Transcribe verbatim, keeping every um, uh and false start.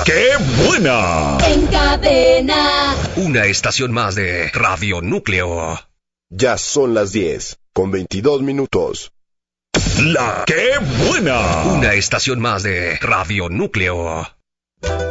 ¡Qué buena! En Cadena. Una estación más de Radio Núcleo. Ya son las diez, con veintidós minutos. La ¡Qué buena! Una estación más de Radio Núcleo.